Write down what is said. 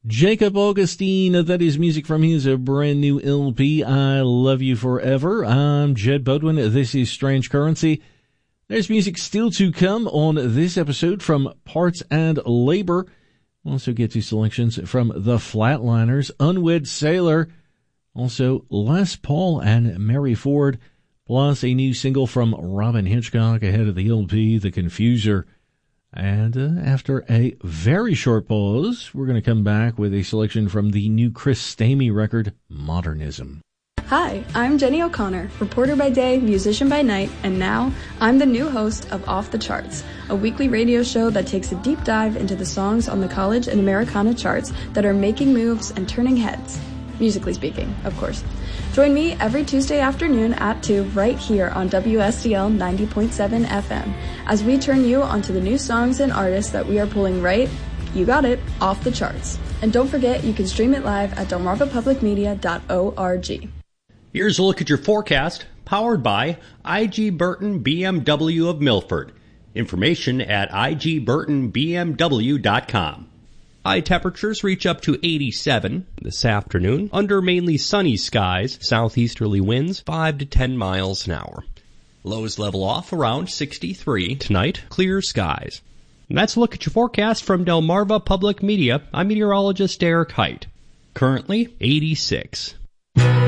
Jacob Augustine, that is music from his brand new LP, I Love You Forever. I'm Jed Bodwin. This is Strange Currency. There's music still to come on this episode from Parts and Labor. We'll also get to selections from The Flatliners, Unwed Sailor, also Les Paul and Mary Ford, plus a new single from Robin Hitchcock ahead of the LP, The Confuser. And after a very short pause, we're going to come back with a selection from the new Chris Stamey record, Modernism. Hi, I'm Jenny O'Connor, reporter by day, musician by night, and now I'm the new host of Off the Charts, a weekly radio show that takes a deep dive into the songs on the college and Americana charts that are making moves and turning heads. Musically speaking, of course. Join me every Tuesday afternoon at 2 right here on WSDL 90.7 FM as we turn you onto the new songs and artists that we are pulling right, you got it, off the charts. And don't forget, you can stream it live at delmarvapublicmedia.org. Here's a look at your forecast, powered by IG Burton BMW of Milford. Information at igburtonbmw.com. High temperatures reach up to 87 this afternoon, under mainly sunny skies, southeasterly winds 5 to 10 miles an hour. Lows level off around 63. Tonight, clear skies. And that's a look at your forecast from Delmarva Public Media. I'm meteorologist Eric Height. Currently 86.